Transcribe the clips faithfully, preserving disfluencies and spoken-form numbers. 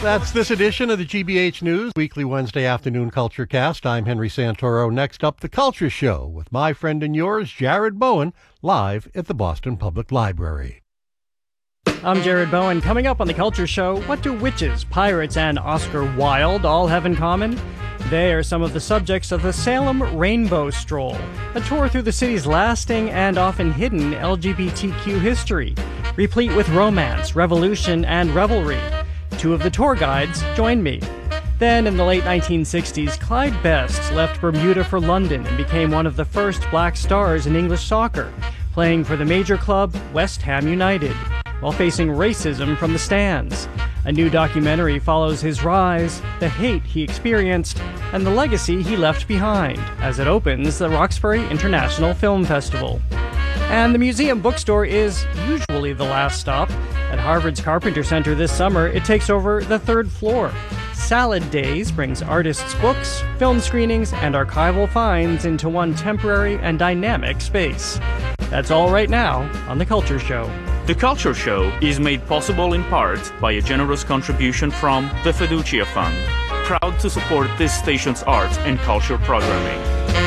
That's this edition of the G B H News Weekly Wednesday Afternoon Culture Cast. I'm Henry Santoro. Next up, The Culture Show with my friend and yours, Jared Bowen, live at the Boston Public Library. I'm Jared Bowen. Coming up on The Culture Show, what do witches, pirates, and Oscar Wilde all have in common? They are some of the subjects of the Salem Rainbow Stroll, a tour through the city's lasting and often hidden L G B T Q history, replete with romance, revolution, and revelry. Two of the tour guides joined me. Then, in the late nineteen sixties, Clyde Best left Bermuda for London and became one of the first black stars in English soccer, playing for the major club West Ham United, while facing racism from the stands. A new documentary follows his rise, the hate he experienced, and the legacy he left behind, as it opens the Roxbury International Film Festival. And the museum bookstore is usually the last stop. At Harvard's Carpenter Center this summer, it takes over the third floor. Salad Days brings artists' books, film screenings, and archival finds into one temporary and dynamic space. That's all right now on The Culture Show. The Culture Show is made possible in part by a generous contribution from the Fiducia Fund, proud to support this station's arts and culture programming.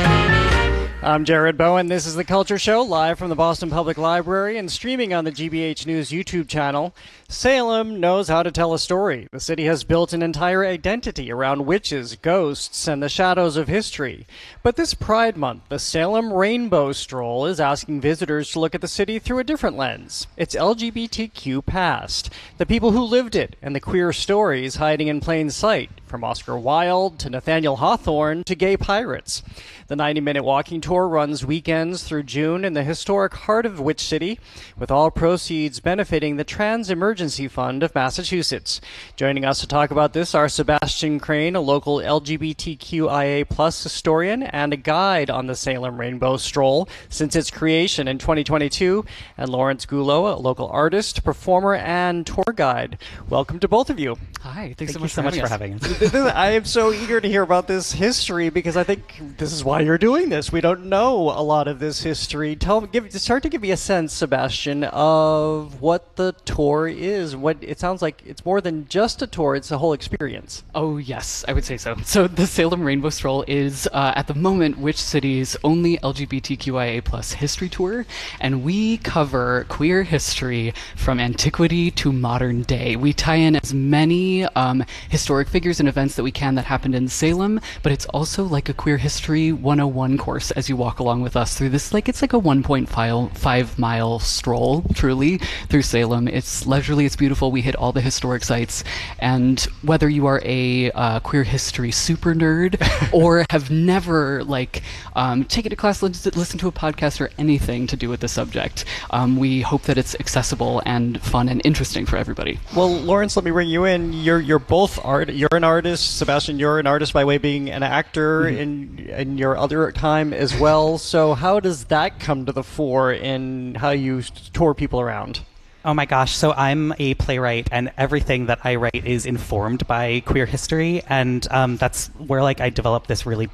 I'm Jared Bowen. This is The Culture Show, live from the Boston Public Library and streaming on the G B H News YouTube channel. Salem knows how to tell a story. The city has built an entire identity around witches, ghosts, and the shadows of history. But this Pride Month, the Salem Rainbow Stroll is asking visitors to look at the city through a different lens. Its L G B T Q past, the people who lived it, and the queer stories hiding in plain sight, from Oscar Wilde to Nathaniel Hawthorne to gay pirates. The ninety-minute walking tour runs weekends through June in the historic heart of Witch City, with all proceeds benefiting the Trans Emergency Fund of Massachusetts. Joining us to talk about this are Sebastian Crane, a local L G B T Q I A plus historian and a guide on the Salem Rainbow Stroll since its creation in twenty twenty-two, and Lawrence Gulo, a local artist, performer, and tour guide. Welcome to both of you. Hi, thanks Thank so you much, so for, much having for having us. I am so eager to hear about this history because I think this is why you're doing this. We don't know a lot of this history. Tell give start to give me a sense, Sebastian, of what the tour is. What it sounds like it's more than just a tour; it's a whole experience. Oh yes, I would say so. So the Salem Rainbow Stroll is uh, at the moment Witch City's only L G B T Q I A plus history tour, and we cover queer history from antiquity to modern day. We tie in as many um, historic figures and events that we can that happened in Salem, but it's also like a queer history one oh one course as you walk along with us through this. Like it's like a one point five mile stroll, truly, through Salem. It's leisurely, it's beautiful. We hit all the historic sites, and whether you are a uh, queer history super nerd or have never like um, taken a class, listened to a podcast, or anything to do with the subject, um, we hope that it's accessible and fun and interesting for everybody. Well, Lawrence, let me bring you in. You're you're both art. You're an artist, Sebastian. You're an artist by way of being an actor mm-hmm. in in your other time as well. So how does that come to the fore in how you tour people around? Oh my gosh, so I'm a playwright, and everything that I write is informed by queer history, and um, that's where like I developed this really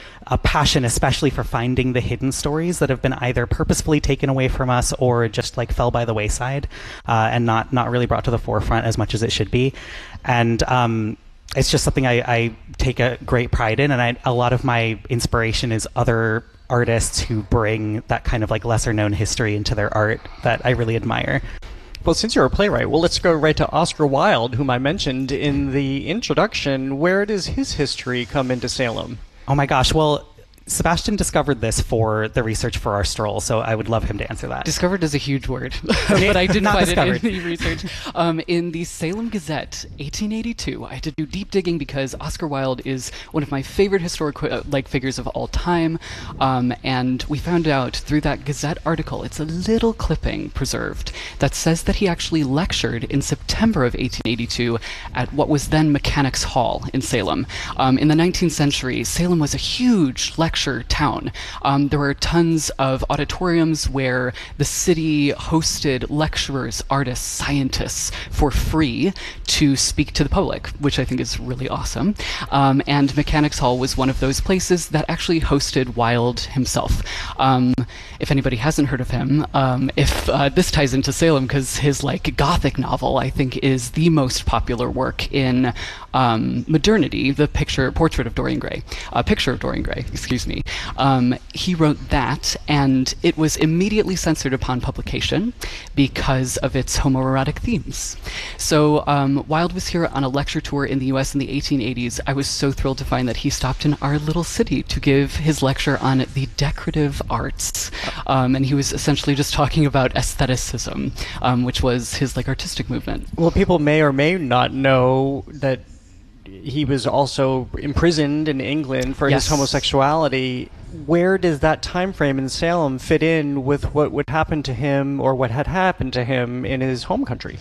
a passion, especially for finding the hidden stories that have been either purposefully taken away from us or just like fell by the wayside uh, and not not really brought to the forefront as much as it should be. And um, it's just something I, I take a great pride in, and I, a lot of my inspiration is other artists who bring that kind of like lesser known history into their art that I really admire. Well, since you're a playwright, well, let's go right to Oscar Wilde, whom I mentioned in the introduction. Where does his history come into Salem? Oh my gosh, well, Sebastian discovered this for the research for our stroll, so I would love him to answer that. Discovered is a huge word, but I didn't find discovered. it in the research. Um, in the Salem Gazette, eighteen eighty-two, I had to do deep digging because Oscar Wilde is one of my favorite historic uh, like figures of all time, um, and we found out through that Gazette article, it's a little clipping preserved that says that he actually lectured in September of eighteen eighty-two at what was then Mechanics Hall in Salem. Um, in the nineteenth century, Salem was a huge lecture lecture town. Um, there were tons of auditoriums where the city hosted lecturers, artists, scientists for free to speak to the public, which I think is really awesome. Um, and Mechanics Hall was one of those places that actually hosted Wilde himself. Um, if anybody hasn't heard of him, um, if uh, this ties into Salem, because his like Gothic novel, I think, is the most popular work in um, modernity, the picture, portrait of Dorian Gray, uh, picture of Dorian Gray, excuse me. Um, he wrote that, and it was immediately censored upon publication because of its homoerotic themes. So um, Wilde was here on a lecture tour in the U S in the eighteen eighties. I was so thrilled to find that he stopped in our little city to give his lecture on the decorative arts. Um, and he was essentially just talking about aestheticism, um, which was his like artistic movement. Well, people may or may not know that he was also imprisoned in England for Yes. his homosexuality. Where does that time frame in Salem fit in with what would happen to him or what had happened to him in his home country?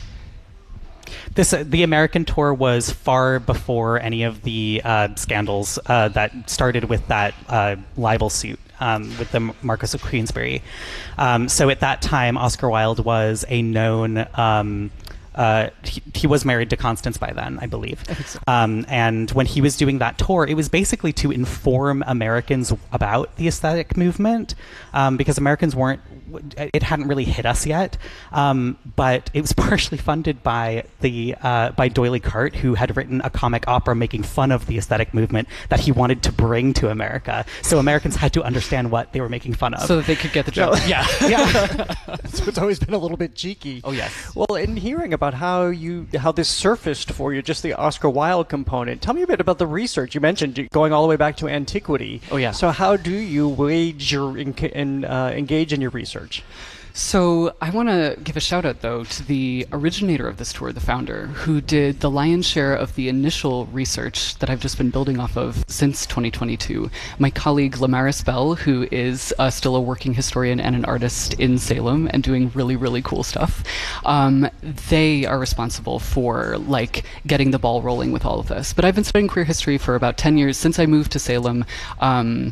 This uh, the American tour was far before any of the uh, scandals uh, that started with that uh, libel suit um, with the Marquess of Queensberry. Um, so at that time, Oscar Wilde was a known. Um, Uh, he, he was married to Constance by then, I believe. I think so. Um, and when he was doing that tour, it was basically to inform Americans about the aesthetic movement, um, because Americans weren't, it hadn't really hit us yet. Um, but it was partially funded by the uh, by D'Oyly Carte, who had written a comic opera making fun of the aesthetic movement that he wanted to bring to America. So Americans had to understand what they were making fun of. So that they could get the joke. No. Yeah. Yeah. So it's always been a little bit cheeky. Oh, yes. Well, in hearing about how you how this surfaced for you, just the Oscar Wilde component, tell me a bit about the research. You mentioned going all the way back to antiquity. Oh, yeah. So how do you wage your in, uh, engage in your research? So I want to give a shout out, though, to the originator of this tour, the founder, who did the lion's share of the initial research that I've just been building off of since twenty twenty-two. My colleague Lamaris Bell, who is uh, still a working historian and an artist in Salem and doing really, really cool stuff, um, they are responsible for like getting the ball rolling with all of this. But I've been studying queer history for about ten years since I moved to Salem. Um,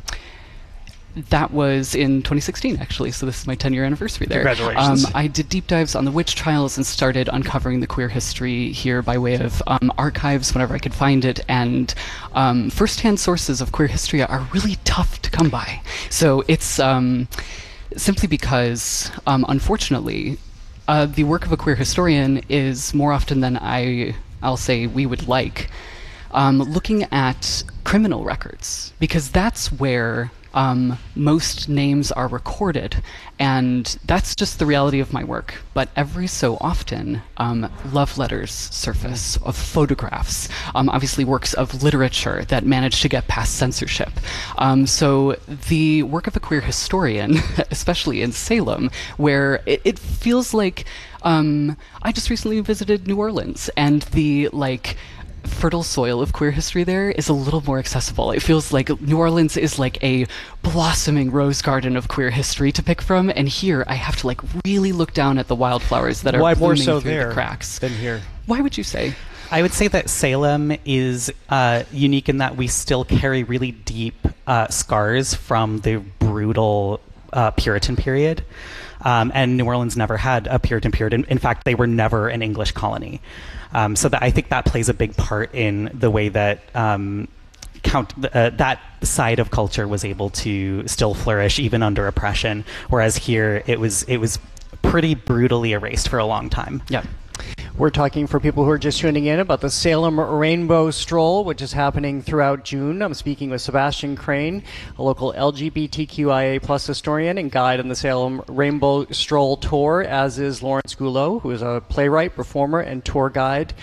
That was in twenty sixteen, actually, so this is my ten-year anniversary there. Congratulations. Um, I did deep dives on the witch trials and started uncovering the queer history here by way of um, archives whenever I could find it, and um, first-hand sources of queer history are really tough to come by. So it's um, simply because, um, unfortunately, uh, the work of a queer historian is more often than I, I'll say we would like, um, looking at criminal records, because that's where Um, most names are recorded, and that's just the reality of my work. But every so often, um, love letters surface of photographs, um, obviously works of literature that manage to get past censorship. Um, so the work of a queer historian, especially in Salem, where it, it feels like um, I just recently visited New Orleans, and the like fertile soil of queer history there is a little more accessible. It feels like New Orleans is like a blossoming rose garden of queer history to pick from, and here I have to like really look down at the wildflowers that are Why more blooming so through there the cracks. than here? Why would you say? I would say that Salem is uh, unique in that we still carry really deep uh, scars from the brutal uh, Puritan period. Um, and New Orleans never had a Puritan period. In, in fact, they were never an English colony. Um, so that, I think that plays a big part in the way that um, count, uh, that side of culture was able to still flourish even under oppression, whereas here it was it was pretty brutally erased for a long time. Yeah. We're talking, for people who are just tuning in, about the Salem Rainbow Stroll, which is happening throughout June. I'm speaking with Sebastian Crane, a local L G B T Q I A plus historian and guide on the Salem Rainbow Stroll tour, as is Lawrence Goulot, who is a playwright, performer, and tour guide.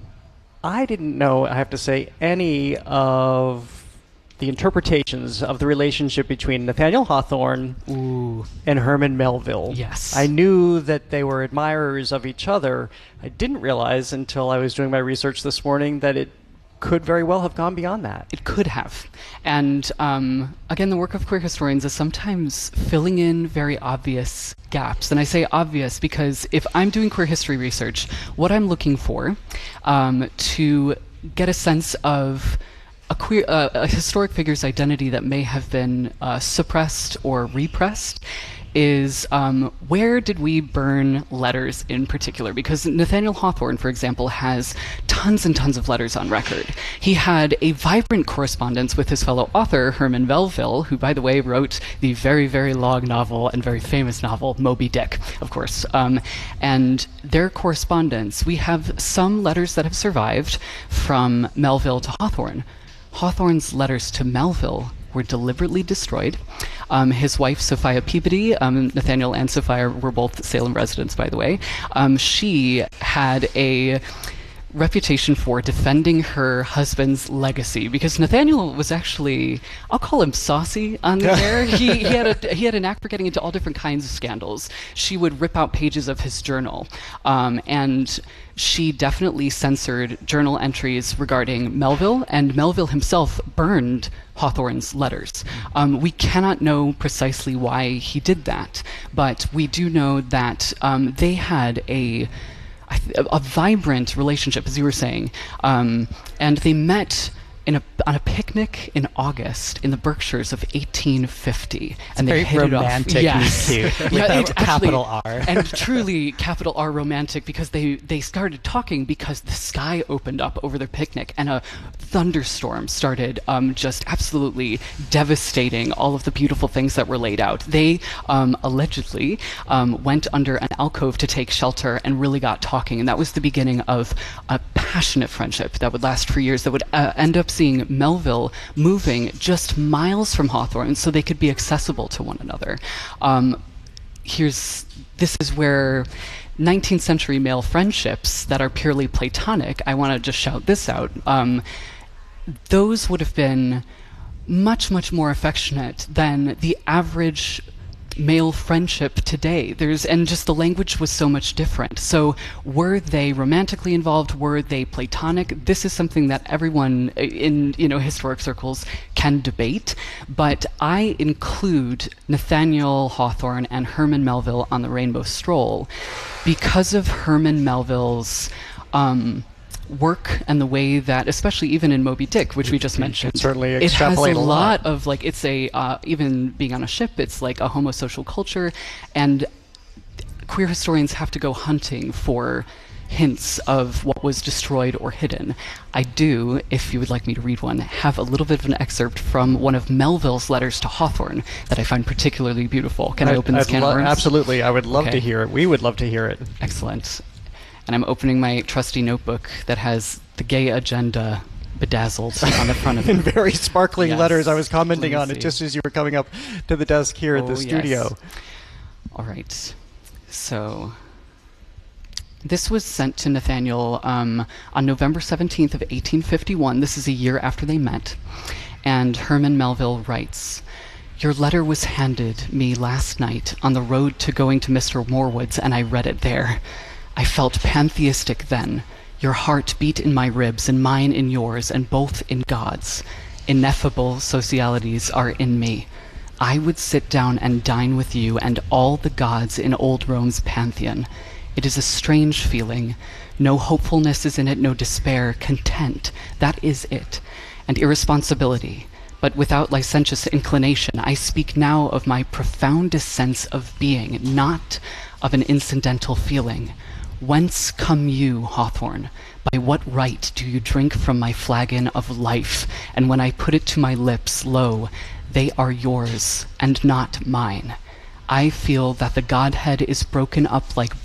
I didn't know, I have to say, any of the interpretations of the relationship between Nathaniel Hawthorne Ooh. and Herman Melville. Yes. I knew that they were admirers of each other. I didn't realize until I was doing my research this morning that it could very well have gone beyond that. It could have. And um, again, the work of queer historians is sometimes filling in very obvious gaps. And I say obvious because if I'm doing queer history research, what I'm looking for um, to get a sense of a queer, uh, a historic figure's identity that may have been uh, suppressed or repressed is um, where did we burn letters in particular? Because Nathaniel Hawthorne, for example, has tons and tons of letters on record. He had a vibrant correspondence with his fellow author, Herman Melville, who, by the way, wrote the very, very long novel and very famous novel, Moby Dick, of course. Um, and their correspondence, we have some letters that have survived from Melville to Hawthorne. Hawthorne's letters to Melville were deliberately destroyed. Um, his wife, Sophia Peabody, um, Nathaniel and Sophia were both Salem residents, by the way. Um, she had a reputation for defending her husband's legacy, because Nathaniel was actually, I'll call him saucy on the air. He, he had a he had a knack for getting into all different kinds of scandals. She would rip out pages of his journal, um, and she definitely censored journal entries regarding Melville, and Melville himself burned Hawthorne's letters. Um, we cannot know precisely why he did that, but we do know that um, they had a A, a vibrant relationship, as you were saying, um, and they met in a, on a picnic in August in the Berkshires of eighteen fifty, and they very hit romantic it off. Yes. Meet cute, with yeah, a it capital actually, R, and truly capital R romantic, because they they started talking because the sky opened up over their picnic and a thunderstorm started um, just absolutely devastating all of the beautiful things that were laid out. They um, allegedly um, went under an alcove to take shelter and really got talking, and that was the beginning of a passionate friendship that would last for years, that would uh, end up seeing Melville moving just miles from Hawthorne so they could be accessible to one another. Um, here's this is where nineteenth century male friendships that are purely platonic, I want to just shout this out, um, those would have been much, much more affectionate than the average male friendship today. There's and just the language was so much different. So were they romantically involved? Were they platonic? This is something that everyone in you know historic circles can debate, but I include Nathaniel Hawthorne and Herman Melville on the Rainbow Stroll because of Herman Melville's um, work and the way that, especially even in Moby Dick, which we just mentioned, certainly it has a extrapolate a lot lot. of like it's a uh, even being on a ship, it's like a homosocial culture, and queer historians have to go hunting for hints of what was destroyed or hidden. I do, if you would like me to read one, have a little bit of an excerpt from one of Melville's letters to Hawthorne that I find particularly beautiful. Can I, I open this I'd can lo- of worms? Absolutely, I would love Okay. to hear it. We would love to hear it. Excellent. And I'm opening my trusty notebook that has the gay agenda bedazzled on the front of it. In very sparkling Yes, letters. I was commenting please on it see. just as you were coming up to the desk here at Oh, the yes. studio. All right. So this was sent to Nathaniel um, on November seventeenth of eighteen fifty-one. This is a year after they met. And Herman Melville writes, "Your letter was handed me last night on the road to going to Mister Morwood's, and I read it there. I felt pantheistic then. Your heart beat in my ribs, and mine in yours, and both in God's. Ineffable socialities are in me. I would sit down and dine with you and all the gods in old Rome's pantheon. It is a strange feeling. No hopefulness is in it, no despair, content. That is it. And irresponsibility. But without licentious inclination, I speak now of my profoundest sense of being, not of an incidental feeling. Whence come you, Hawthorne? By what right do you drink from my flagon of life? And when I put it to my lips, lo, they are yours and not mine. I feel that the Godhead is broken up like